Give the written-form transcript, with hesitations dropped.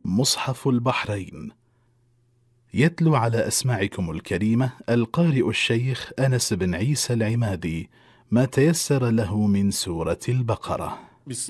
مصحف البحرين. يتلو على أسماعكم الكريمة القارئ الشيخ أنس بن عيسى العمادي ما تيسر له من سورة البقرة.